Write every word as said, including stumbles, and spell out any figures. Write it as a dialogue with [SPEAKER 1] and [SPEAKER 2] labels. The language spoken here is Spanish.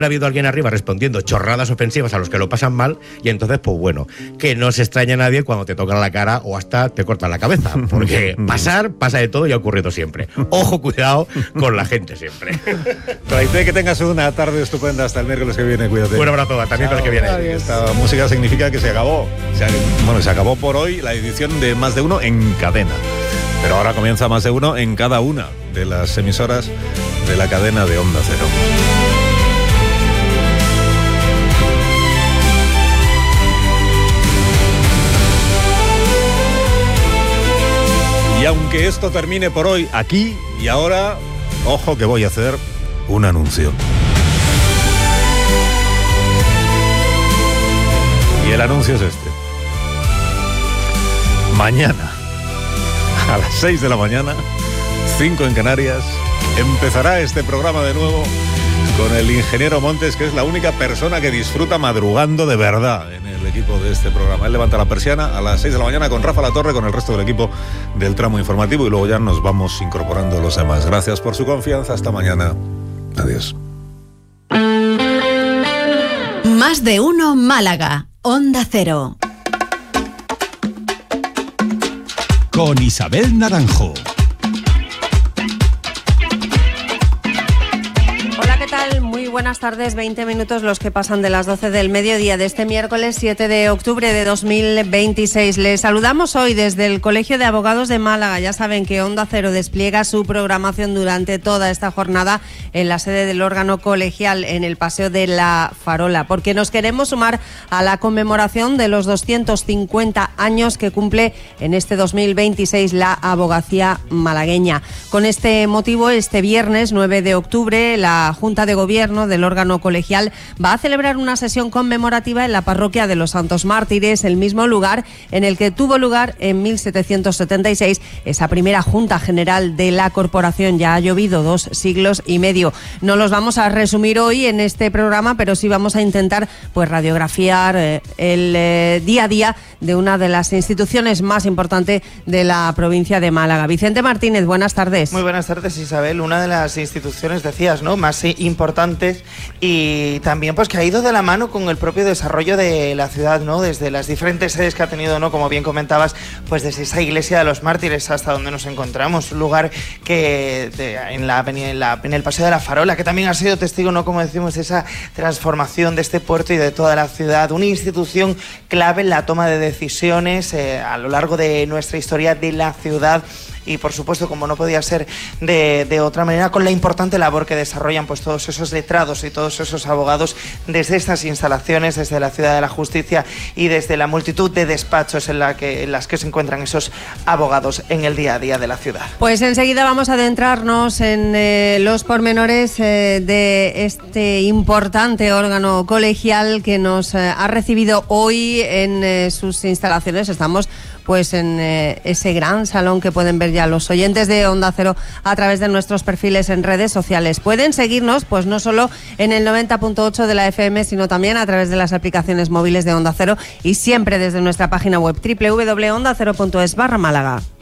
[SPEAKER 1] Ha habido alguien arriba respondiendo chorradas ofensivas a los que lo pasan mal, y entonces, pues bueno, que no se extraña a nadie cuando te tocan la cara o hasta te cortan la cabeza, porque pasar, pasa de todo y ha ocurrido siempre. Ojo, cuidado con la gente siempre.
[SPEAKER 2] Traite, que tengas una tarde estupenda hasta el miércoles que viene, cuídate.
[SPEAKER 1] Un abrazo, hasta el miércoles que viene.
[SPEAKER 2] Adiós. Esta música significa que se acabó. Se, bueno, se acabó por hoy la edición de Más de Uno en cadena. Pero ahora comienza Más de Uno en cada una de las emisoras de la cadena de Onda Cero. Y aunque esto termine por hoy aquí y ahora, ojo que voy a hacer un anuncio. Y el anuncio es este. Mañana, a las seis de la mañana, cinco en Canarias, empezará este programa de nuevo con el ingeniero Montes, que es la única persona que disfruta madrugando de verdad en el equipo de este programa. Él levanta la persiana a las seis de la mañana con Rafa Latorre, con el resto del equipo del tramo informativo, y luego ya nos vamos incorporando los demás. Gracias por su confianza. Hasta mañana. Adiós.
[SPEAKER 3] Más de Uno Málaga. Onda Cero.
[SPEAKER 4] Con Isabel Naranjo.
[SPEAKER 5] Muy buenas tardes, veinte minutos los que pasan de las doce del mediodía de este miércoles siete de octubre de dos mil veintiséis. Les saludamos hoy desde el Colegio de Abogados de Málaga. Ya saben que Onda Cero despliega su programación durante toda esta jornada en la sede del órgano colegial, en el Paseo de la Farola, porque nos queremos sumar a la conmemoración de los doscientos cincuenta años que cumple en este dos mil veintiséis la abogacía malagueña. Con este motivo, este viernes nueve de octubre, la Junta de Gobierno del órgano colegial va a celebrar una sesión conmemorativa en la parroquia de los Santos Mártires, el mismo lugar en el que tuvo lugar en mil setecientos setenta y seis esa primera Junta General de la Corporación. Ya ha llovido dos siglos y medio. No los vamos a resumir hoy en este programa, pero sí vamos a intentar pues radiografiar eh, el eh, día a día de una de las instituciones más importantes de la provincia de Málaga. Vicente Martínez, buenas tardes.
[SPEAKER 6] Muy buenas tardes, Isabel. Una de las instituciones, decías, ¿no?, más importantes, y también pues que ha ido de la mano con el propio desarrollo de la ciudad, ¿no?, desde las diferentes sedes que ha tenido, ¿no?, como bien comentabas, pues desde esa iglesia de los mártires hasta donde nos encontramos, un lugar que de, en, la, en, la, en el Paseo de la Farola, que también ha sido testigo, ¿no?, como decimos, de esa transformación de este puerto y de toda la ciudad, una institución clave en la toma de decisiones eh, a lo largo de nuestra historia de la ciudad. Y por supuesto, como no podía ser de, de otra manera, con la importante labor que desarrollan pues todos esos letrados y todos esos abogados desde estas instalaciones, desde la Ciudad de la Justicia y desde la multitud de despachos en, la que, en las que se encuentran esos abogados en el día a día de la ciudad.
[SPEAKER 5] Pues enseguida vamos a adentrarnos en eh, los pormenores eh, de este importante órgano colegial que nos eh, ha recibido hoy en eh, sus instalaciones. Estamos pues en eh, ese gran salón que pueden ver ya los oyentes de Onda Cero a través de nuestros perfiles en redes sociales. Pueden seguirnos pues no solo en el noventa punto ocho de la F M, sino también a través de las aplicaciones móviles de Onda Cero, y siempre desde nuestra página web doble u doble u doble u punto onda cero punto es barra Málaga.